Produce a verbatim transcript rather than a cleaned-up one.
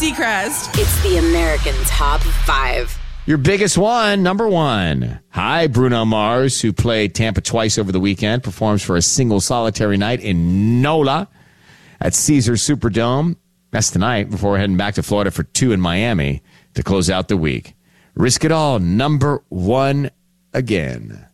Seacrest. It's the American Top Five. Your biggest one, number one. Hi, Bruno Mars, who played Tampa twice over the weekend, performs for a single solitary night in NOLA at Caesars Superdome. That's tonight before heading back to Florida for two in Miami to close out the week. Risk It All, number one again.